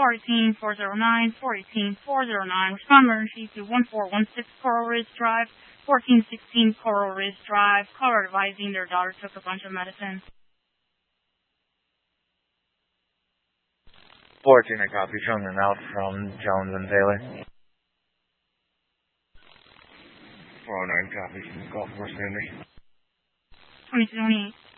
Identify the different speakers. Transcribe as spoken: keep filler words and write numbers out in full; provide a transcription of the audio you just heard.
Speaker 1: four one eight, four zero nine, four one eight, four zero nine. Respond emergency to one four one six Coral Ridge Drive, fourteen sixteen Coral Ridge Drive. Caller advising their daughter took a bunch of medicine.
Speaker 2: fourteen, I copy. Showing them out from Jones and Taylor. four oh nine, copy. Golf Course Standard.
Speaker 1: twenty-two twenty-eight.